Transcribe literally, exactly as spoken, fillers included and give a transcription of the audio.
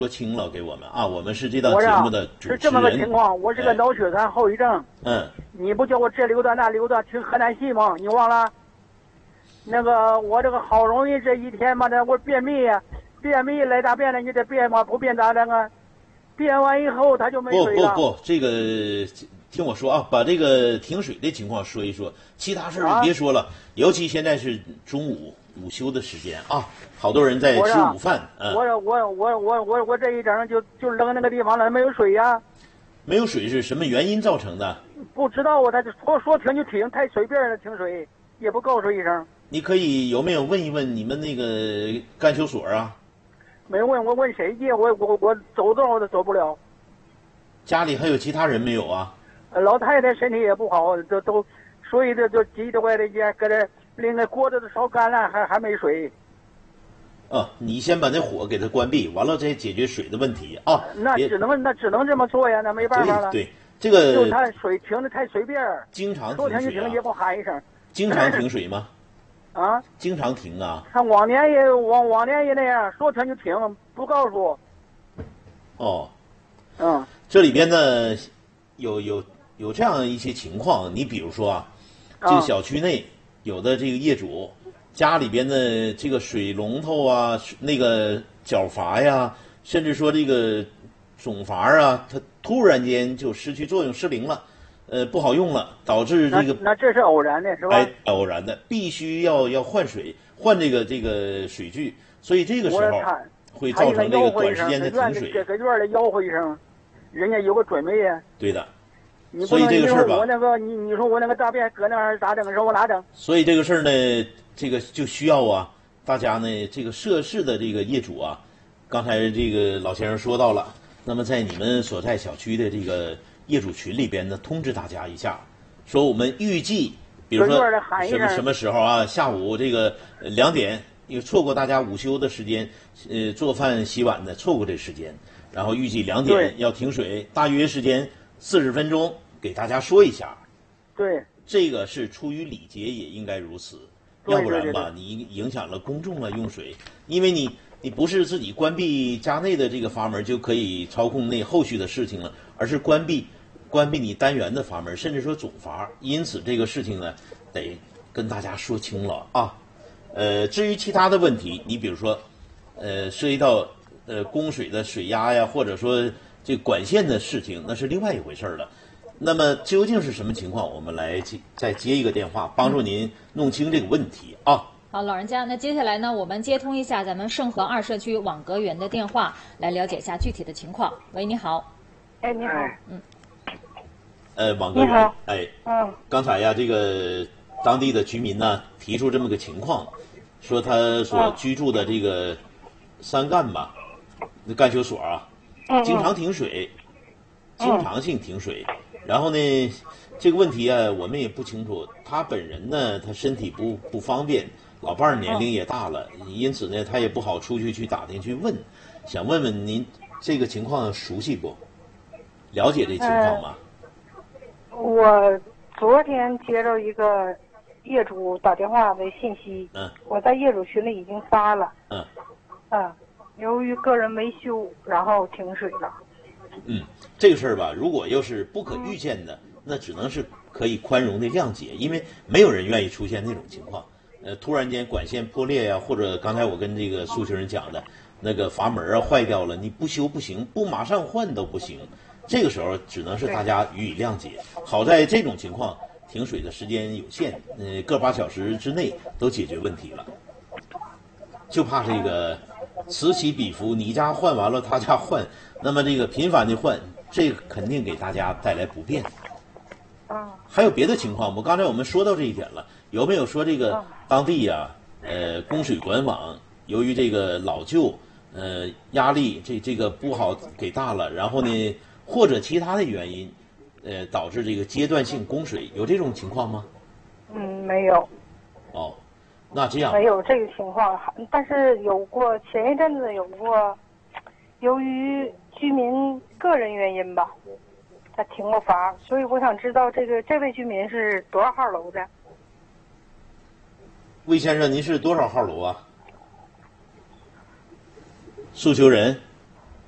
说清了给我们啊，我们是这档节目的主持人。 是这么个情况，我是个脑血栓后遗症。 嗯。 你不叫我这溜达那溜达听河南戏吗？你忘了？那个我这个好容易这一天嘛，这我便秘呀，便秘来大便了，你这便嘛不便咋整啊？便完以后他就没水了。 不不不，这个听我说啊，把这个停水的情况说一说，其他事儿别说了。啊、尤其现在是中午午休的时间啊，好多人在吃午饭。 嗯、我我我我我我这一整就就扔那个地方了，没有水呀、啊。 没有水是什么原因造成的？ 不知道啊，他就说说停就停，太随便了，停水也不告诉一声。 你可以有没有问一问你们那个干休所啊？ 没问，我问谁去？我我我走道我都走不了。 家里还有其他人没有啊？ 老太太身体也不好，都都，所以这就急得怪的劲，搁这另外锅子都烧干了，还还没水。 啊，你先把那火给它关闭，完了再解决水的问题啊。 那只能那只能这么做呀，那没办法了。 对，对这个就他水停的太随便， 经常说停水、啊、 停就停，也不喊一声。 经常停水吗？ 啊， 经常停啊。 他往年也往往年也那样，说停就停，不告诉。 哦， 嗯， 这里边呢有有有这样一些情况，你比如说啊，这个小区内有的这个业主。家里边的这个水龙头啊，那个角阀呀，甚至说这个总阀啊，它突然间就失去作用、失灵了，呃，不好用了，导致这个那, 那这是偶然的，是吧？ 哎，偶然的，必须要要换水，换这个这个水具，所以这个时候会造成这个短时间的停水。 搁搁院里吆喝一声，人家有个准备呀。 对的。 你所以这个事儿吧， 我那个你你说我那个大便搁那儿咋整？说我哪整？ 所以这个事儿呢，这个就需要啊，大家呢，这个涉事的这个业主啊，刚才这个老先生说到了，那么在你们所在小区的这个业主群里边呢，通知大家一下，说我们预计，比如说什么什么时候啊，下午这个两点，因为错过大家午休的时间，呃，做饭洗碗的错过这时间，然后预计两点要停水，大约时间四十分钟，给大家说一下。 对， 这个是出于礼节，也应该如此。要不然吧，你影响了公众了用水，因为你你不是自己关闭家内的这个阀门就可以操控那后续的事情了，而是关闭关闭你单元的阀门，甚至说总阀。因此这个事情呢，得跟大家说清了啊。呃，至于其他的问题，你比如说，呃，涉及到呃供水的水压呀，或者说这管线的事情，那是另外一回事了。那么究竟是什么情况？我们来接再接一个电话，帮助您弄清这个问题啊。 好，老人家，那接下来呢，我们接通一下咱们盛和二社区网格员的电话，来了解一下具体的情况。喂，你好。 哎，你好。 嗯。 呃，网格员，哎， 嗯， 刚才呀，这个当地的居民呢提出这么个情况，说他所居住的这个三干吧，那干休所啊，经常停水，经常性停水。然后呢，这个问题啊，我们也不清楚。他本人呢，他身体不不方便，老伴儿年龄也大了，因此呢，他也不好出去去打听去问。想问问您这个情况熟悉不？了解这情况吗？ 呃、我昨天接到一个业主打电话的信息， 嗯， 我在业主群里已经发了， 嗯， 嗯，由于个人维修，然后停水了。 嗯，这个事儿吧，如果要是不可预见的，那只能是可以宽容的谅解，因为没有人愿意出现那种情况。呃，突然间管线破裂呀、啊，或者刚才我跟这个诉求人讲的那个阀门啊坏掉了，你不修不行，不马上换都不行。这个时候只能是大家予以谅解。好在这种情况停水的时间有限，呃，个把小时之内都解决问题了。就怕这个此起彼伏，你家换完了他家换，那么这个频繁的换，这个肯定给大家带来不便。 啊， 还有别的情况不？刚才我们说到这一点了，有没有说这个当地呀、啊，呃，供水管网由于这个老旧，呃，压力这这个不好给大了，然后呢，或者其他的原因，呃，导致这个阶段性供水，有这种情况吗？ 嗯，没有。 哦，那这样没有这个情况，但是有过前一阵子有过，由于居民个人原因吧，他停过阀，所以我想知道这个这位居民是多少号楼的？ 魏先生，您是多少号楼啊？诉求人。